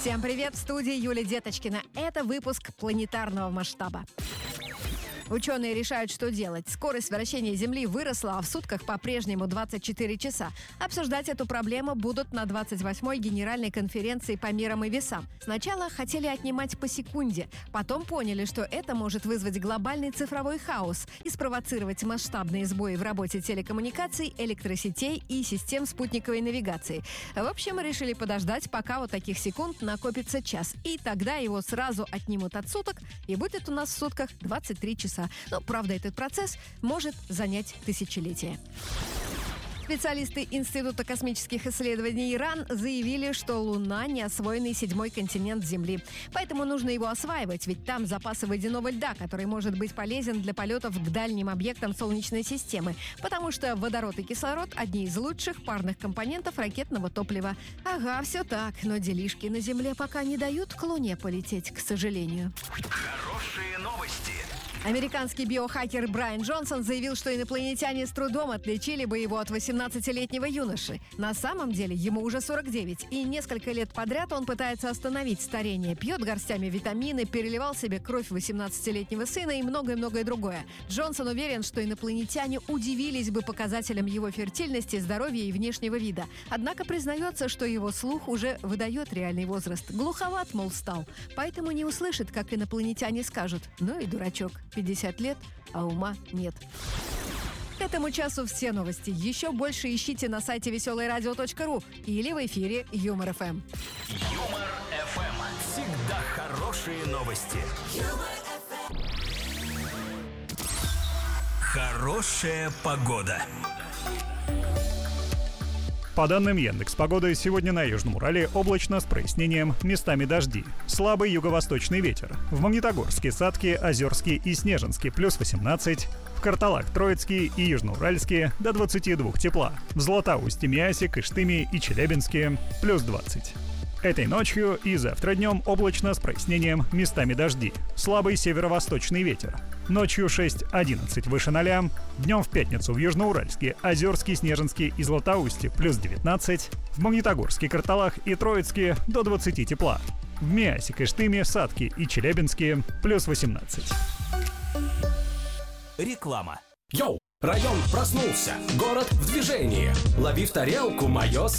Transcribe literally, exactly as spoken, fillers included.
Всем привет, в студии Юлия Деточкина. Это выпуск планетарного масштаба. Ученые решают, что делать. Скорость вращения Земли выросла, а в сутках по-прежнему двадцать четыре часа. Обсуждать эту проблему будут на двадцать восьмой Генеральной конференции по мерам и весам. Сначала хотели отнимать по секунде, потом поняли, что это может вызвать глобальный цифровой хаос и спровоцировать масштабные сбои в работе телекоммуникаций, электросетей и систем спутниковой навигации. В общем, решили подождать, пока вот таких секунд накопится час. И тогда его сразу отнимут от суток, и будет у нас в сутках двадцать три часа. Но, правда, этот процесс может занять тысячелетия. Специалисты Института космических исследований РАН заявили, что Луна – неосвоенный седьмой континент Земли. Поэтому нужно его осваивать, ведь там запасы водяного льда, который может быть полезен для полетов к дальним объектам Солнечной системы. Потому что водород и кислород – одни из лучших парных компонентов ракетного топлива. Ага, все так, но делишки на Земле пока не дают к Луне полететь, к сожалению. Хорошие новости. Американский биохакер Брайан Джонсон заявил, что инопланетяне с трудом отличили бы его от восемнадцатилетнего юноши. На самом деле ему уже сорок девять, и несколько лет подряд он пытается остановить старение, пьет горстями витамины, переливал себе кровь восемнадцатилетнего сына и многое-многое другое. Джонсон уверен, что инопланетяне удивились бы показателям его фертильности, здоровья и внешнего вида. Однако признается, что его слух уже выдает реальный возраст. Глуховат, мол, стал. Поэтому не услышит, как инопланетяне скажут: «Ну и дурачок, пятьдесят лет, а ума нет». К этому часу все новости. Еще больше ищите на сайте веселое радио точка ру или в эфире Юмор ФМ. Юмор ФМ. Всегда хорошие новости. Хорошая погода. По данным Яндекс.Погоды, сегодня на Южном Урале облачно с прояснением, местами дожди. Слабый юго-восточный ветер. В Магнитогорске, Сатке, Озерске и Снежинске плюс восемнадцать. В Карталах, Троицке и Южноуральске до двадцати двух тепла. В Златоусте, Миасе, Кыштыме и Челябинске плюс двадцать. Этой ночью и завтра днем облачно с прояснением, местами дожди. Слабый северо-восточный ветер. Ночью шесть-одиннадцать выше ноля. Днем в пятницу в Южноуральске, Озерске, Снежинске и Златоусте плюс девятнадцать. В Магнитогорске, Карталах и Троицке до двадцати тепла. В Миасе, Кыштыме, Сатке и Челябинске плюс восемнадцать. Реклама. Йоу! Район проснулся, город в движении. Лови в тарелку мое